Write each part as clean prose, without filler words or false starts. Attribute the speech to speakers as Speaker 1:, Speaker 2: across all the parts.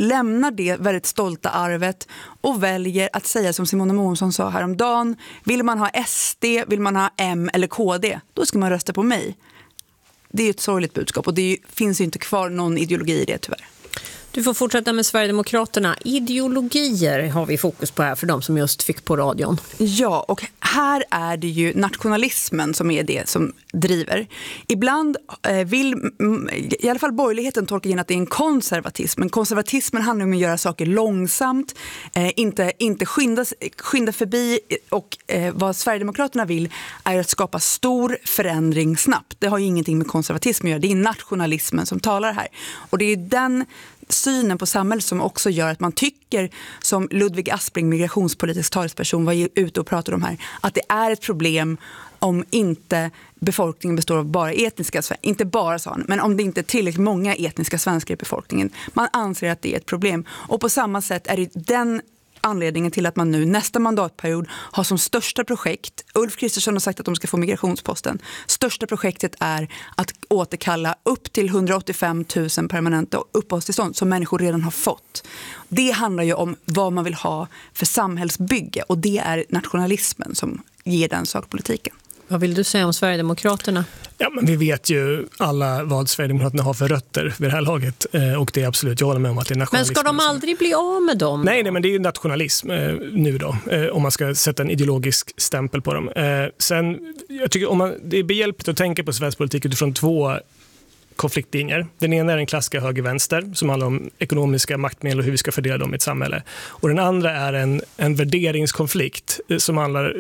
Speaker 1: lämnar det väldigt stolta arvet och väljer att säga som Simona Månsson sa häromdagen, vill man ha SD, vill man ha M eller KD, då ska man rösta på mig. Det är ett sorgligt budskap och det finns ju inte kvar någon ideologi i det tyvärr.
Speaker 2: Du får fortsätta med Sverigedemokraterna. Ideologier har vi fokus på här för de som just fick på radion.
Speaker 1: Ja, och här är det ju nationalismen som är det som driver. Ibland vill, i alla fall borgerligheten tolka in att det är en konservatism. Men konservatismen handlar om att göra saker långsamt, inte skynda förbi. Och vad Sverigedemokraterna vill är att skapa stor förändring snabbt. Det har ju ingenting med konservatism att göra. Det är nationalismen som talar här. Och det är den synen på samhället som också gör att man tycker, som Ludvig Aspling, migrationspolitisk talesperson, var ute och pratade om här, att det är ett problem om inte befolkningen består av bara etniska svenskar, inte bara sa han, men om det inte är tillräckligt många etniska svenskar i befolkningen. Man anser att det är ett problem. Och på samma sätt är det den anledningen till att man nu nästa mandatperiod har som största projekt, Ulf Kristersson har sagt att de ska få migrationsposten, största projektet är att återkalla upp till 185 000 permanenta uppehållstillstånd som människor redan har fått. Det handlar ju om vad man vill ha för samhällsbygge och det är nationalismen som ger den sakpolitiken.
Speaker 2: Vad vill du säga om Sverigedemokraterna?
Speaker 3: Ja, men vi vet ju alla vad Sverigedemokraterna har för rötter vid det här laget och det är absolut, jag håller med om att det är nationalism.
Speaker 2: Men ska de aldrig bli av med dem?
Speaker 3: Nej, men det är ju nationalism nu då, om man ska sätta en ideologisk stämpel på dem. Sen, jag tycker det är behjälpligt att tänka på svensk politik utifrån två konfliktlinjer. Den ena är den klassiska höger-vänster som handlar om ekonomiska maktmedel och hur vi ska fördela dem i ett samhälle. Och den andra är en värderingskonflikt som handlar,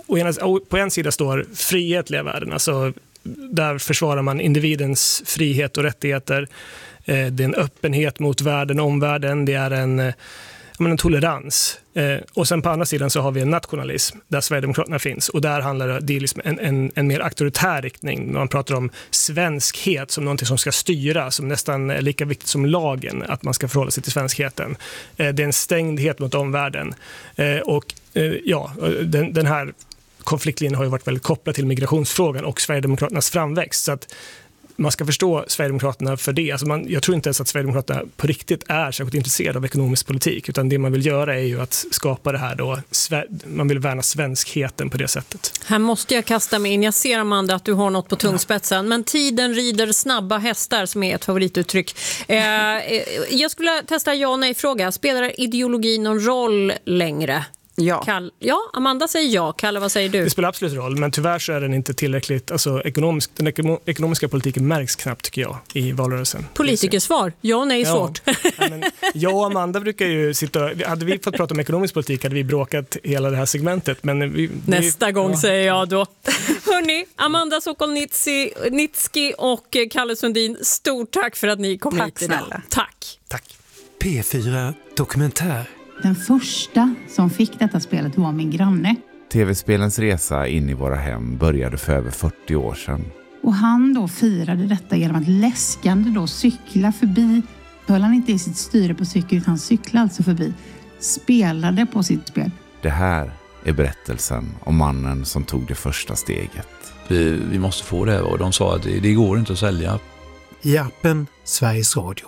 Speaker 3: på en sida står frihetliga värden, alltså där försvarar man individens frihet och rättigheter. Det är en öppenhet mot världen och omvärlden, det är en tolerans. Och sen på andra sidan så har vi en nationalism där Sverigedemokraterna finns och där handlar det liksom en mer auktoritär riktning. Man pratar om svenskhet som någonting som ska styra, som nästan är lika viktigt som lagen, att man ska förhålla sig till svenskheten. Det är en stängdhet mot omvärlden. Den här konfliktlinjen har ju varit väldigt kopplad till migrationsfrågan och Sverigedemokraternas framväxt, så att man ska förstå Sverigedemokraterna för det. Alltså jag tror inte ens att Sverigedemokraterna på riktigt är särskilt intresserade av ekonomisk politik, utan det man vill göra är ju att skapa det här då, man vill värna svenskheten på det sättet.
Speaker 2: Här måste jag kasta mig in. Jag ser, Amanda, att du har något på tungspetsen, men tiden rider snabba hästar som är ett favorituttryck. Jag skulle testa ja och nej-fråga. Spelar ideologi någon roll längre?
Speaker 1: Ja.
Speaker 2: Amanda säger ja. Kalle, vad säger du?
Speaker 3: Det spelar absolut roll, men tyvärr så är den inte tillräckligt, alltså den ekonomiska politiken märks knappt, tycker jag, i valrörelsen.
Speaker 2: Politikersvar, ja och nej, svårt.
Speaker 3: Jag och Amanda brukar ju hade vi fått prata om ekonomisk politik hade vi bråkat hela det här segmentet, men
Speaker 2: nästa gång säger jag då. Hörrni, Amanda Sokolnitski och Kalle Sundin, stort tack för att ni kom hit idag.
Speaker 1: Snälla.
Speaker 2: Tack.
Speaker 4: P4 Dokumentär.
Speaker 5: Den första som fick detta spelet var min granne.
Speaker 6: TV-spelens resa in i våra hem började för över 40 år sedan.
Speaker 5: Och han då firade detta genom att läskande då cykla förbi. Höll han inte i sitt styre på cykel utan cyklade alltså förbi. Spelade på sitt spel.
Speaker 6: Det här är berättelsen om mannen som tog det första steget.
Speaker 7: Vi måste få det, och de sa att det går inte att sälja.
Speaker 4: I appen Sveriges Radio.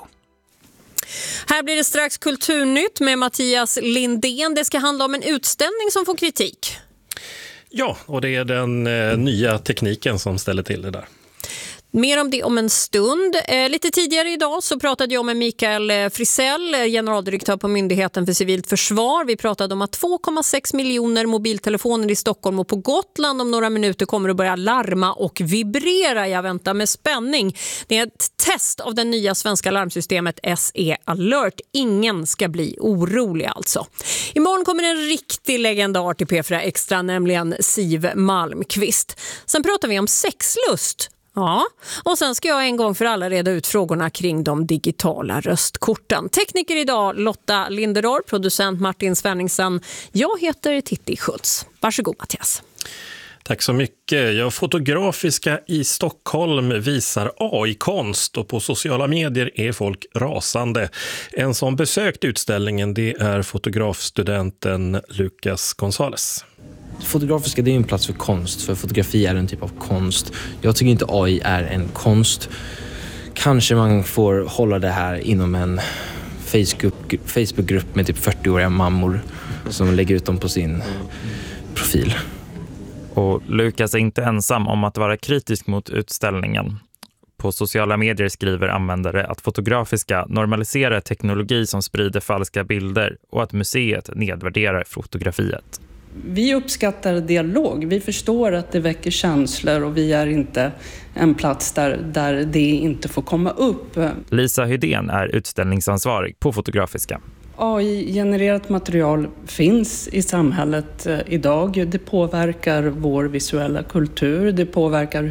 Speaker 2: Här blir det strax Kulturnytt med Mattias Lindén. Det ska handla om en utställning som får kritik.
Speaker 8: Ja, och det är den nya tekniken som ställer till det där.
Speaker 2: Mer om det om en stund. Lite tidigare idag så pratade jag med Mikael Frisell, generaldirektör på Myndigheten för civilt försvar. Vi pratade om att 2,6 miljoner mobiltelefoner i Stockholm och på Gotland om några minuter kommer att börja larma och vibrera. Jag väntar med spänning. Det är ett test av det nya svenska larmsystemet SE Alert. Ingen ska bli orolig alltså. Imorgon kommer en riktig legendar till P4 Extra, nämligen Siv Malmqvist. Sen pratar vi om sexlust. Ja, och sen ska jag en gång för alla reda ut frågorna kring de digitala röstkorten. Tekniker idag Lotta Linderor, producent Martin Svenningsen. Jag heter Titti Schultz. Varsågod Mattias.
Speaker 8: Tack så mycket. Ja, Fotografiska i Stockholm visar AI-konst och på sociala medier är folk rasande. En som besökt utställningen, det är fotografstudenten Lucas Gonzales.
Speaker 9: Fotografiska, det är en plats för konst, för fotografi är en typ av konst. Jag tycker inte AI är en konst. Kanske man får hålla det här inom en Facebookgrupp med typ 40-åriga mammor som lägger ut dem på sin profil.
Speaker 10: Och Lukas är inte ensam om att vara kritisk mot utställningen. På sociala medier skriver användare att Fotografiska normaliserar teknologi som sprider falska bilder och att museet nedvärderar fotografiet.
Speaker 11: Vi uppskattar dialog. Vi förstår att det väcker känslor och vi är inte en plats där det inte får komma upp.
Speaker 10: Lisa Hydén är utställningsansvarig på Fotografiska.
Speaker 11: AI-genererat material finns i samhället idag. Det påverkar vår visuella kultur. Det påverkar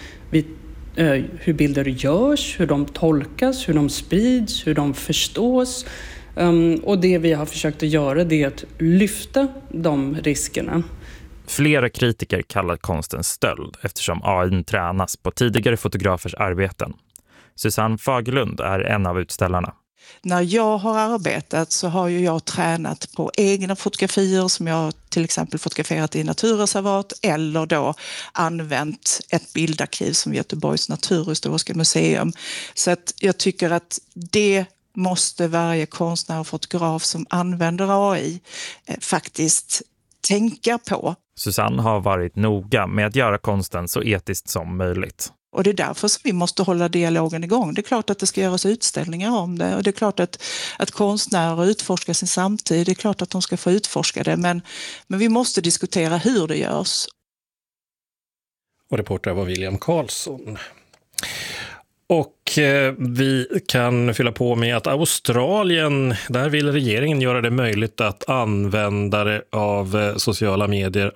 Speaker 11: hur bilder görs, hur de tolkas, hur de sprids, hur de förstås. Och det vi har försökt att göra det är att lyfta de riskerna.
Speaker 10: Flera kritiker kallar konsten stöld eftersom AI tränas på tidigare fotografers arbeten. Susanne Fagerlund är en av utställarna.
Speaker 12: När jag har arbetat så har ju jag tränat på egna fotografier som jag till exempel fotograferat i naturreservat eller då använt ett bildarkiv som Göteborgs naturhistoriska museum. Så att jag tycker att det måste varje konstnär och fotograf som använder AI faktiskt tänka på.
Speaker 10: Susanne har varit noga med att göra konsten så etiskt som möjligt.
Speaker 12: Och det är därför som vi måste hålla dialogen igång. Det är klart att det ska göras utställningar om det. Och det är klart att konstnärer utforskar sin samtid. Det är klart att de ska få utforska det. Men vi måste diskutera hur det görs.
Speaker 8: Och reporter var William Karlsson. Och vi kan fylla på med att Australien, där vill regeringen göra det möjligt att användare av sociala medier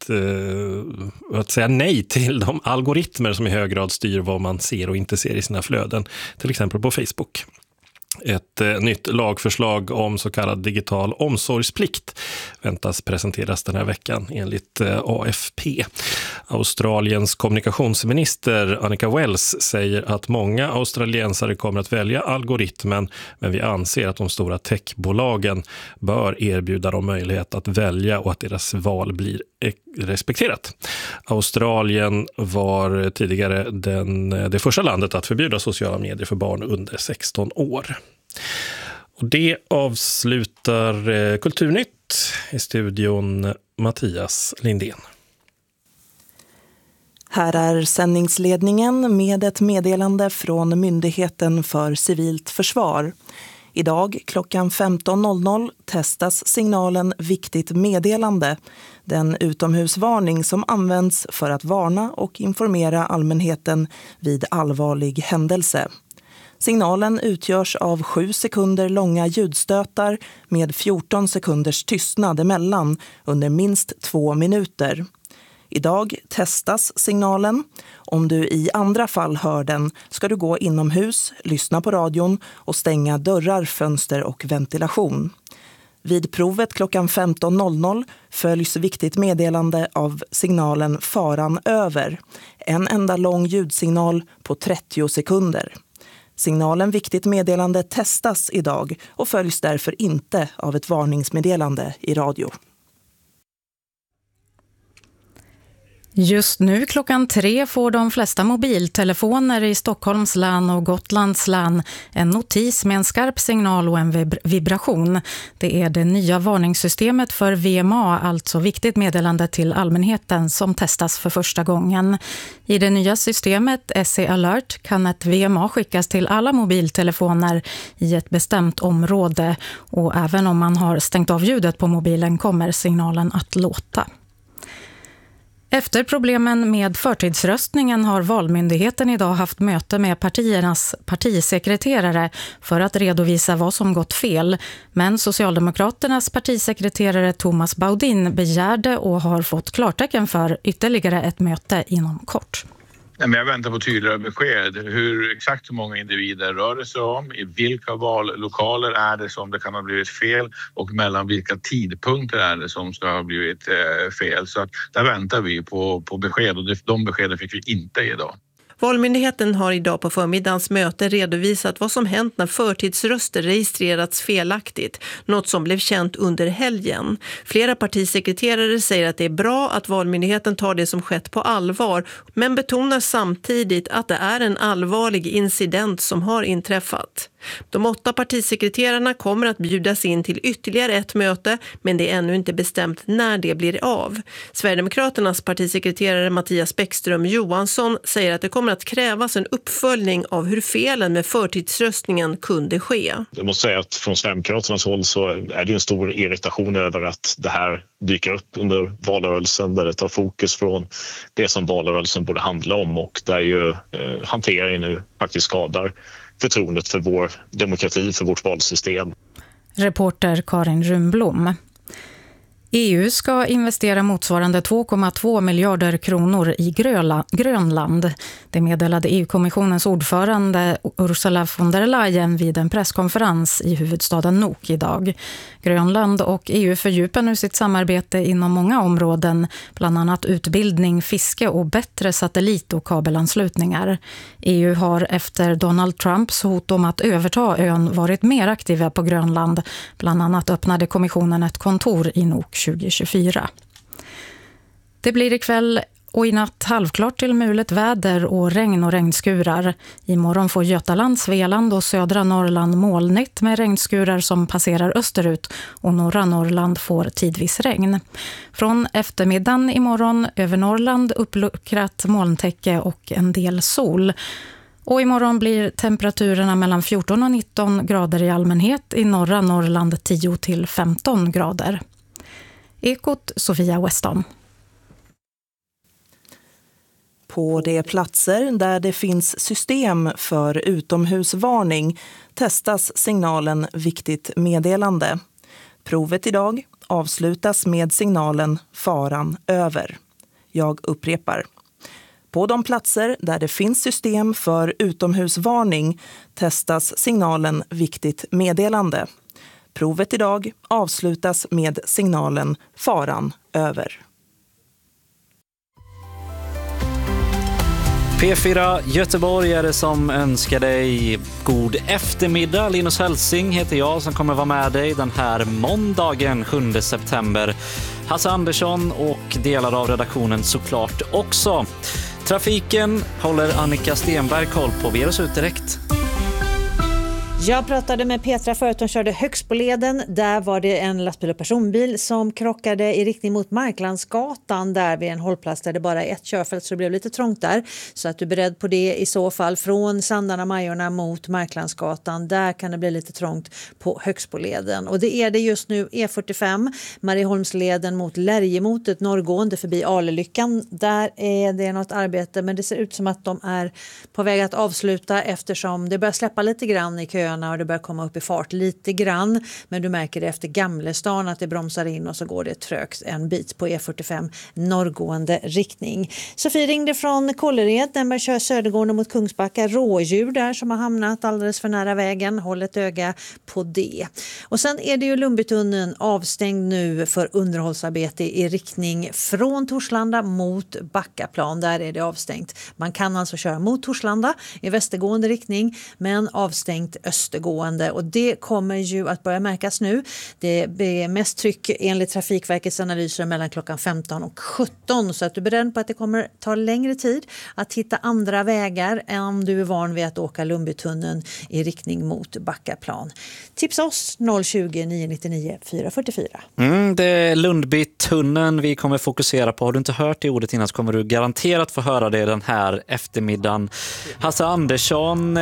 Speaker 8: att säga nej till de algoritmer som i hög grad styr vad man ser och inte ser i sina flöden, till exempel på Facebook. Ett nytt lagförslag om så kallad digital omsorgsplikt väntas presenteras den här veckan enligt AFP. Australiens kommunikationsminister Annika Wells säger att många australiensare kommer att välja algoritmen, men vi anser att de stora techbolagen bör erbjuda dem möjlighet att välja och att deras val blir respekterat. Australien var tidigare det första landet att förbjuda sociala medier för barn under 16 år. Och det avslutar Kulturnytt. I studion Mattias Lindén.
Speaker 13: Här är sändningsledningen med ett meddelande från Myndigheten för civilt försvar. Idag klockan 15.00 testas signalen Viktigt meddelande, den utomhusvarning som används för att varna och informera allmänheten vid allvarlig händelse. Signalen utgörs av 7 sekunder långa ljudstötar med 14 sekunders tystnad emellan under minst 2 minuter. Idag testas signalen. Om du i andra fall hör den ska du gå inomhus, lyssna på radion och stänga dörrar, fönster och ventilation. Vid provet klockan 15.00 följs Viktigt meddelande av signalen Faran över. En enda lång ljudsignal på 30 sekunder. Signalen Viktigt meddelande testas idag och följs därför inte av ett varningsmeddelande i radio.
Speaker 14: Just nu klockan 3 får de flesta mobiltelefoner i Stockholms län och Gotlands län en notis med en skarp signal och en vibration. Det är det nya varningssystemet för VMA, alltså Viktigt meddelande till allmänheten, som testas för första gången. I det nya systemet SE Alert kan ett VMA skickas till alla mobiltelefoner i ett bestämt område, och även om man har stängt av ljudet på mobilen kommer signalen att låta. Efter problemen med förtidsröstningen har Valmyndigheten idag haft möte med partiernas partisekreterare för att redovisa vad som gått fel. Men Socialdemokraternas partisekreterare Thomas Baudin begärde och har fått klartecken för ytterligare ett möte inom kort.
Speaker 15: Jag väntar på tydligare besked. Exakt hur många individer rör det sig om? I vilka vallokaler är det som det kan ha blivit fel? Och mellan vilka tidpunkter är det som ska ha blivit fel? Så att där väntar vi på besked, och de beskeden fick vi inte idag.
Speaker 16: Valmyndigheten har idag på förmiddagens möte redovisat vad som hänt när förtidsröster registrerats felaktigt, något som blev känt under helgen. Flera partisekreterare säger att det är bra att Valmyndigheten tar det som skett på allvar, men betonar samtidigt att det är en allvarlig incident som har inträffat. De 8 partisekreterarna kommer att bjudas in till ytterligare ett möte, men det är ännu inte bestämt när det blir av. Sverigedemokraternas partisekreterare Mattias Bäckström Johansson säger att det kommer att krävas en uppföljning av hur felen med förtidsröstningen kunde ske.
Speaker 17: Jag måste säga att från Sverigedemokraternas håll så är det en stor irritation över att det här dyker upp under valrörelsen, där det tar fokus från det som valrörelsen borde handla om, och där ju hanteringen nu faktiskt skadar förtroendet för vår demokrati, för vårt valsystem.
Speaker 14: Reporter Karin Runblom. EU ska investera motsvarande 2,2 miljarder kronor i Grönland. Det meddelade EU-kommissionens ordförande Ursula von der Leyen vid en presskonferens i huvudstaden Nuuk idag. Grönland och EU fördjupar nu sitt samarbete inom många områden, bland annat utbildning, fiske och bättre satellit- och kabelanslutningar. EU har efter Donald Trumps hot om att överta ön varit mer aktiva på Grönland. Bland annat öppnade kommissionen ett kontor i Nuuk 2024. Det blir ikväll och i natt halvklart till mulet väder och regn och regnskurar. Imorgon får Götaland, Svealand och södra Norrland molnigt med regnskurar som passerar österut, och norra Norrland får tidvis regn. Från eftermiddagen imorgon över Norrland uppluckrat molntäcke och en del sol. Och imorgon blir temperaturerna mellan 14 och 19 grader i allmänhet, i norra Norrland 10 till 15 grader. Ekot Sofia Weston.
Speaker 13: På de platser där det finns system för utomhusvarning testas signalen viktigt meddelande. Provet idag avslutas med signalen faran över. Jag upprepar. På de platser där det finns system för utomhusvarning testas signalen viktigt meddelande. Provet idag avslutas med signalen faran över.
Speaker 18: P4 Göteborg är det som önskar dig god eftermiddag. Linus Hälsing heter jag som kommer vara med dig den här måndagen 7 september. Hasse Andersson och delar av redaktionen såklart också. Trafiken håller Annika Stenberg koll på. Vi ger oss ut direkt.
Speaker 19: Jag pratade med Petra förut, hon körde Högsboleden. Där var det en lastbil och personbil som krockade i riktning mot Marklandsgatan, där vid en hållplats där det bara är ett körfält, så det blev lite trångt där. Så att du är beredd på det i så fall. Från Sandarna Majorna mot Marklandsgatan, där kan det bli lite trångt på Högsboleden. Och det är det just nu E45, Marieholmsleden mot Lärjemotet, norrgående förbi Alelyckan. Där är det något arbete, men det ser ut som att de är på väg att avsluta, eftersom det börjar släppa lite grann i köerna och det börjar komma upp i fart lite grann, men du märker det efter Gamlestan att det bromsar in och så går det trögt en bit på E45 norrgående riktning. Sofie ringde från Kållered, där man kör södergående mot Kungsbacka, rådjur där som har hamnat alldeles för nära vägen, håll ett öga på det. Och sen är det ju Lundbytunneln avstängd nu för underhållsarbete i riktning från Torslanda mot Backaplan, där är det avstängt. Man kan alltså köra mot Torslanda i västergående riktning, men avstängt östergående, och det kommer ju att börja märkas nu. Det blir mest tryck enligt Trafikverkets analyser mellan klockan 15 och 17, så att du är beredd på att det kommer ta längre tid att hitta andra vägar än om du är van vid att åka Lundbytunneln i riktning mot Backaplan. Tipsa oss 020 999 444.
Speaker 18: Det är Lundbytunneln vi kommer fokusera på. Har du inte hört det ordet innan så kommer du garanterat få höra det den här eftermiddagen. Hasse Andersson,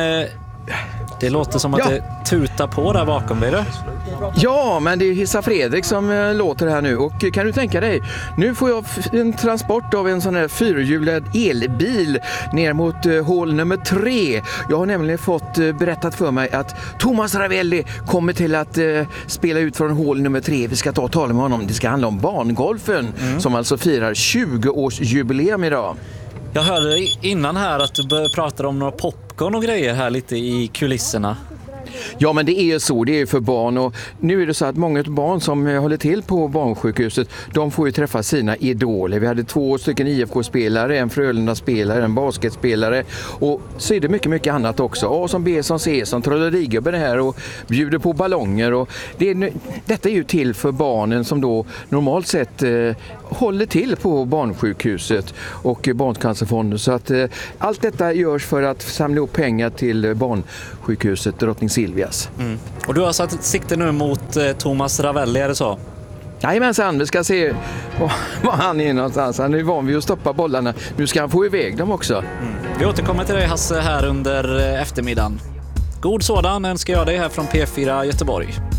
Speaker 18: det låter som att det tutar på där bakom dig, du.
Speaker 20: Ja, men det är Hissa Fredrik som låter här nu. Och kan du tänka dig, nu får jag en transport av en sån här fyrhjulad elbil ner mot hål nummer 3. Jag har nämligen fått berättat för mig att Thomas Ravelli kommer till att spela ut från hål nummer 3. Vi ska tala med honom. Det ska handla om barngolfen som alltså firar 20-årsjubileum idag.
Speaker 18: Jag hörde innan här att du pratade om några popcorn och grejer här lite i kulisserna.
Speaker 20: Ja, men det är ju så, det är ju för barn, och nu är det så att många barn som håller till på barnsjukhuset, de får ju träffa sina idoler. Vi hade 2 stycken IFK-spelare, en Frölunda-spelare, en basketspelare, och så är det mycket, mycket annat också. A som B som C som trollerigubben här och bjuder på ballonger, och detta är ju till för barnen som då normalt sett håller till på barnsjukhuset och Barncancerfonden. Så att allt detta görs för att samla ihop pengar till barnsjukhuset Drottning Silvias.
Speaker 18: Och du har satt sikte nu mot Thomas Ravelli, är det så?
Speaker 20: Jajamensan, vi ska se var han är någonstans. Han är van vid att stoppa bollarna. Nu ska han få iväg dem också.
Speaker 18: Vi återkommer till dig, Hasse, här under eftermiddagen. God sådan önskar jag dig här från P4 Göteborg.